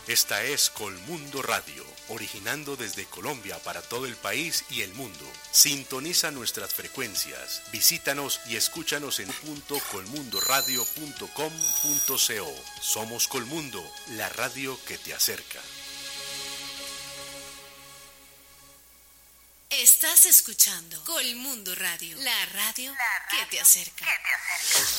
Esta es Colmundo Radio, originando desde Colombia para todo el país y el mundo. Sintoniza nuestras frecuencias, visítanos y escúchanos en .colmundoradio.com.co. Somos Colmundo, la radio que te acerca. Estás escuchando Colmundo Radio, la radio que te acerca.